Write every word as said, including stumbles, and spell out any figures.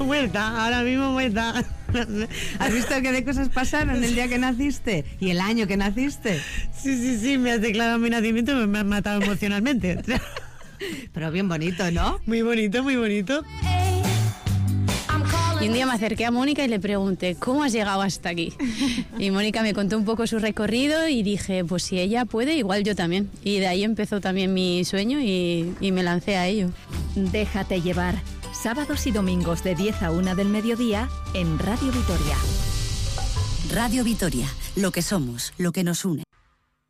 Muerta, ahora mismo muerta. ¿Has visto qué de cosas pasaron el día que naciste y el año que naciste? Sí, sí, sí, me has declarado mi nacimiento y me has matado emocionalmente. Pero bien bonito, ¿no? Muy bonito, muy bonito. Y un día me acerqué a Mónica y le pregunté, ¿cómo has llegado hasta aquí? Y Mónica me contó un poco su recorrido y dije, pues si ella puede, igual yo también. Y de ahí empezó también mi sueño y, y me lancé a ello. Déjate llevar. Sábados y domingos de diez a una del mediodía en Radio Vitoria. Radio Vitoria, lo que somos, lo que nos une.